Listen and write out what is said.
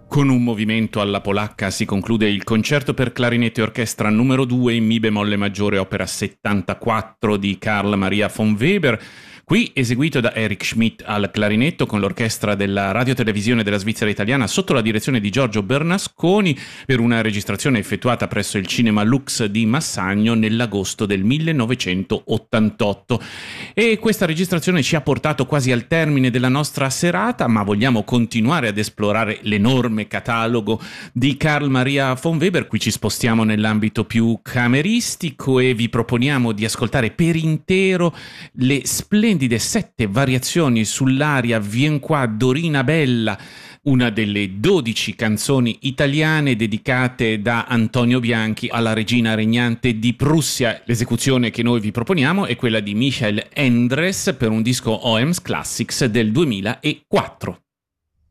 Con un movimento alla polacca si conclude il concerto per clarinetto e orchestra numero 2 in mi bemolle maggiore opera 74 di Carl Maria von Weber, qui eseguito da Erich Schmidt al clarinetto con l'orchestra della radiotelevisione della Svizzera italiana sotto la direzione di Giorgio Bernasconi per una registrazione effettuata presso il Cinema Lux di Massagno nell'agosto del 1988. E questa registrazione ci ha portato quasi al termine della nostra serata, ma vogliamo continuare ad esplorare l'enorme catalogo di Carl Maria von Weber. Qui ci spostiamo nell'ambito più cameristico e vi proponiamo di ascoltare per intero le splendide 7 variazioni sull'aria Vien qua Dorina Bella, una delle 12 canzoni italiane dedicate da Antonio Bianchi alla regina regnante di Prussia. L'esecuzione che noi vi proponiamo è quella di Michael Endres per un disco OEMS Classics del 2004.